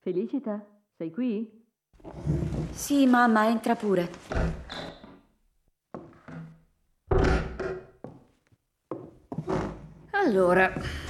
Felicita, sei qui? Sì, mamma, entra pure. Allora,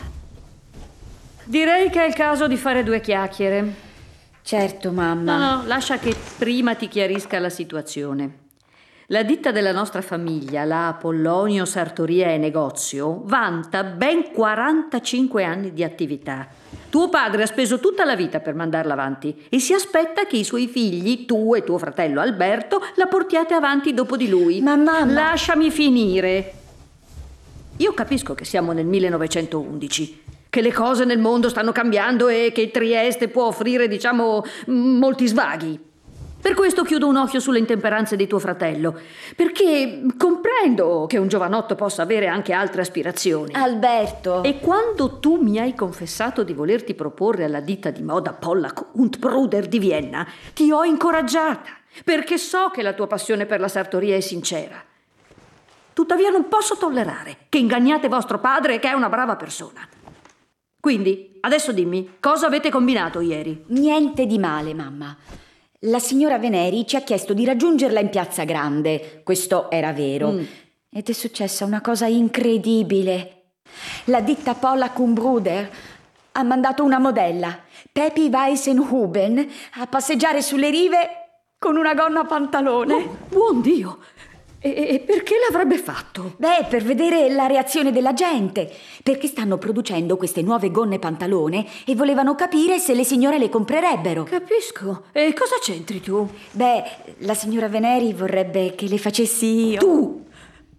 direi che è il caso di fare due chiacchiere. Certo, mamma. No, lascia che prima ti chiarisca la situazione. La ditta della nostra famiglia, la Apollonio Sartoria e Negozio, vanta ben 45 anni di attività. Tuo padre ha speso tutta la vita per mandarla avanti e si aspetta che i suoi figli, tu e tuo fratello Alberto, la portiate avanti dopo di lui. Ma mamma... Lasciami finire. Io capisco che siamo nel 1911, che le cose nel mondo stanno cambiando e che Trieste può offrire, diciamo, molti svaghi. Per questo chiudo un occhio sulle intemperanze di tuo fratello, perché comprendo che un giovanotto possa avere anche altre aspirazioni. Alberto! E quando tu mi hai confessato di volerti proporre alla ditta di moda Pollack und Bruder di Vienna, ti ho incoraggiata, perché so che la tua passione per la sartoria è sincera. Tuttavia non posso tollerare che inganniate vostro padre, che è una brava persona. Quindi, adesso dimmi, cosa avete combinato ieri? Niente di male, mamma. La signora Veneri ci ha chiesto di raggiungerla in Piazza Grande. Questo era vero. Ed è successa una cosa incredibile. La ditta Pollack und Bruder ha mandato una modella, Pepi Weissenhuben, a passeggiare sulle rive con una gonna pantalone. Oh, buon Dio! E perché l'avrebbe fatto? Beh, per vedere la reazione della gente, perché stanno producendo queste nuove gonne pantalone e volevano capire se le signore le comprerebbero. Capisco. E cosa c'entri tu? Beh, la signora Veneri vorrebbe che le facessi io. Tu?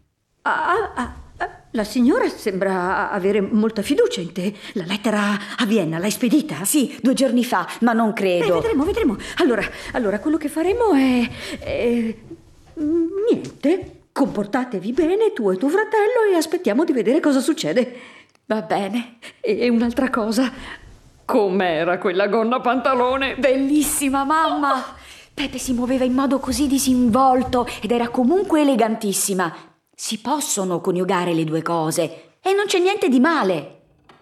La signora sembra avere molta fiducia in te. La lettera a Vienna l'hai spedita? Sì, 2 giorni fa, ma non credo. Vedremo. Allora, quello che faremo è... niente. Comportatevi bene, tu e tuo fratello, e aspettiamo di vedere cosa succede. Va bene. E un'altra cosa. Com'era quella gonna pantalone? Bellissima, mamma! Pepe si muoveva in modo così disinvolto ed era comunque elegantissima. Si possono coniugare le due cose e non c'è niente di male.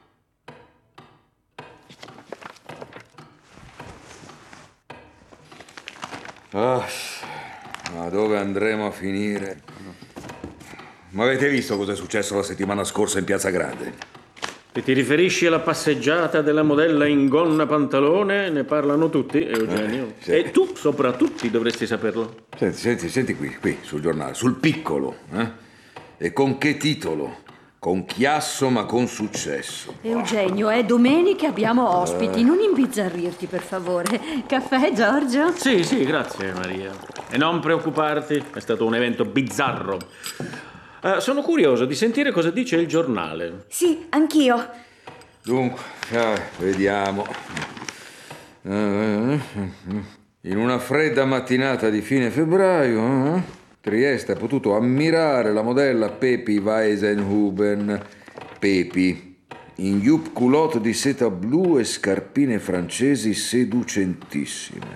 Ma dove andremo a finire? Ma avete visto cosa è successo la settimana scorsa in Piazza Grande? Se ti riferisci alla passeggiata della modella in gonna pantalone, ne parlano tutti, Eugenio. Sì. E tu, soprattutto, dovresti saperlo. Senti qui, sul giornale, sul Piccolo. E con che titolo? Con chiasso ma con successo. Eugenio, è domenica, abbiamo ospiti. Non imbizzarrirti, per favore. Caffè, Giorgio? Sì, grazie, Maria. E non preoccuparti, è stato un evento bizzarro. Sono curioso di sentire cosa dice il giornale. Sì, anch'io. Dunque, vediamo. In una fredda mattinata di fine febbraio, Trieste ha potuto ammirare la modella Pepi Weissenhuben. Pepi, in jupe culotte di seta blu e scarpine francesi seducentissime.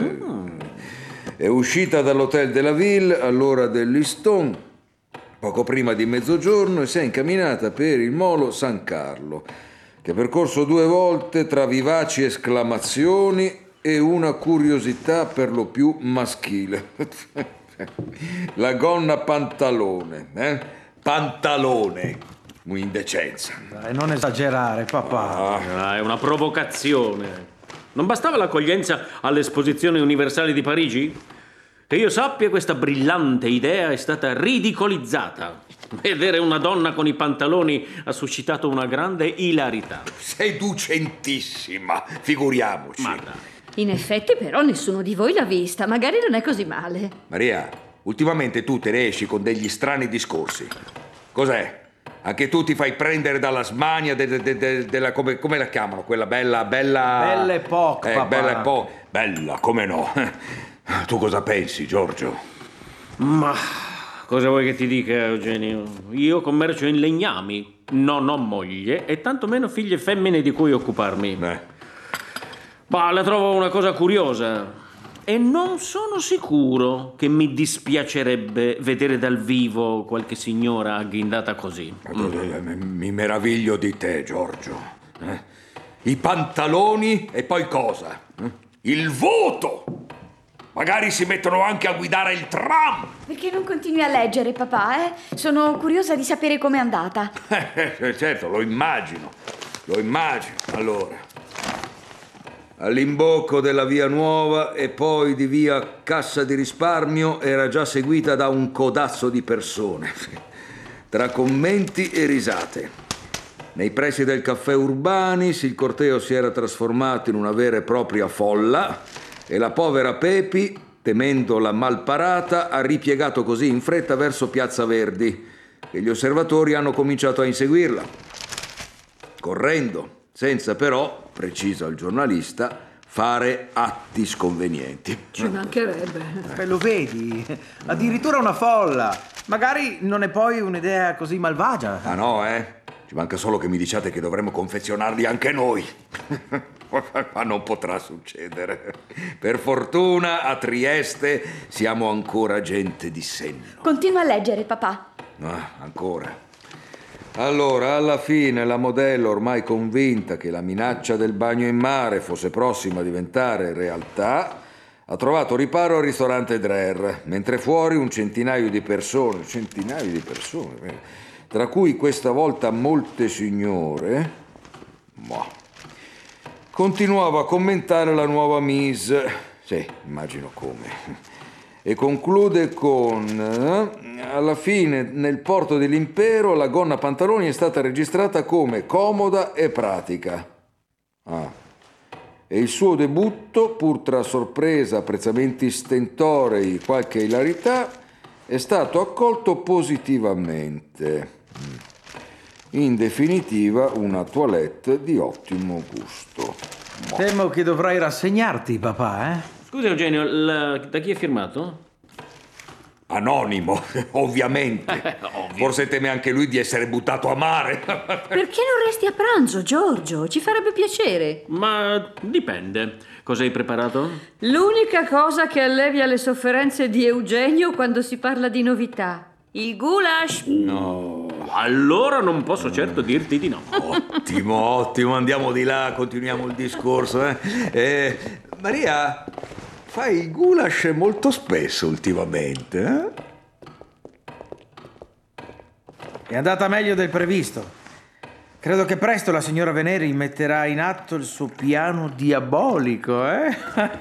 È uscita dall'Hotel de la Ville all'ora dell'Iston, poco prima di mezzogiorno, e si è incamminata per il molo San Carlo, che ha percorso 2 volte tra vivaci esclamazioni e una curiosità per lo più maschile. La gonna pantalone, Pantalone, un'indecenza. Dai, non esagerare, papà. È una provocazione. Non bastava l'accoglienza all'Esposizione Universale di Parigi? Che io sappia, questa brillante idea è stata ridicolizzata. Vedere una donna con i pantaloni ha suscitato una grande ilarità. Seducentissima, figuriamoci. Ma dai. In effetti, però, nessuno di voi l'ha vista. Magari non è così male. Maria, ultimamente tu te ne esci con degli strani discorsi. Cos'è? Anche tu ti fai prendere dalla smania della... come la chiamano? Quella bella... Belle Époque, papà. Bella Époque. Bella, come no? Tu cosa pensi, Giorgio? Ma cosa vuoi che ti dica, Eugenio? Io commercio in legnami, non ho moglie e tantomeno figlie femmine di cui occuparmi. Ma la trovo una cosa curiosa e non sono sicuro che mi dispiacerebbe vedere dal vivo qualche signora agghindata così. Mi meraviglio di te, Giorgio. I pantaloni e poi cosa? Il voto! Magari si mettono anche a guidare il tram! Perché non continui a leggere, papà, eh? Sono curiosa di sapere com'è andata. Certo, lo immagino. Allora, all'imbocco della via Nuova e poi di via Cassa di Risparmio era già seguita da un codazzo di persone, tra commenti e risate. Nei pressi del caffè Urbanis il corteo si era trasformato in una vera e propria folla e la povera Pepi, temendo la malparata, ha ripiegato così in fretta verso Piazza Verdi e gli osservatori hanno cominciato a inseguirla, correndo, senza però, precisa il giornalista, fare atti sconvenienti. Ci mancherebbe. Lo vedi? Addirittura una folla. Magari non è poi un'idea così malvagia. Ah no, Ci manca solo che mi diciate che dovremmo confezionarli anche noi. Ma non potrà succedere. Per fortuna a Trieste siamo ancora gente di senno. Continua a leggere, papà. Ancora. Allora, alla fine la modella, ormai convinta che la minaccia del bagno in mare fosse prossima a diventare realtà, ha trovato riparo al ristorante Dreher, mentre fuori un centinaio di persone, tra cui questa volta molte signore, continuava a commentare la nuova Miss. Sì, immagino come. E conclude con: alla fine nel porto dell'impero la gonna pantaloni è stata registrata come comoda e pratica. E il suo debutto, pur tra sorpresa, apprezzamenti stentorei, qualche ilarità, è stato accolto positivamente. In definitiva, una toilette di ottimo gusto. Temo che dovrai rassegnarti, papà, Scusa Eugenio, da chi è firmato? Anonimo, ovviamente. Forse teme anche lui di essere buttato a mare. Perché non resti a pranzo, Giorgio? Ci farebbe piacere. Ma dipende. Cosa hai preparato? L'unica cosa che allevia le sofferenze di Eugenio quando si parla di novità. Il goulash. No. Allora non posso certo dirti di no. Ottimo, andiamo di là, continuiamo il discorso. Maria, fai il goulash molto spesso ultimamente, È andata meglio del previsto. Credo che presto la signora Veneri metterà in atto il suo piano diabolico,